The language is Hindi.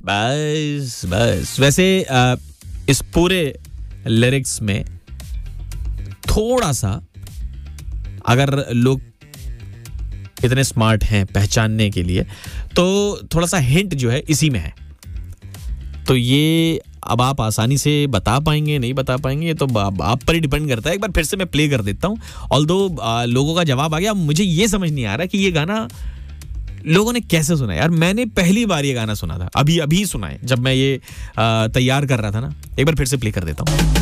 बस बस वैसे इस पूरे लिरिक्स में थोड़ा सा, अगर लोग इतने स्मार्ट हैं पहचानने के लिए, तो थोड़ा सा हिंट जो है इसी में है। तो ये अब आप आसानी से बता पाएंगे नहीं बता पाएंगे, ये तो आप पर ही डिपेंड करता है। एक बार फिर से मैं प्ले कर देता हूँ। ऑल्दो लोगों का जवाब आ गया, मुझे ये समझ नहीं आ रहा कि ये गाना लोगों ने कैसे सुना है। यार मैंने पहली बार ये गाना सुना था, अभी सुना है जब मैं ये तैयार कर रहा था ना। एक बार फिर से प्ले कर देता हूँ।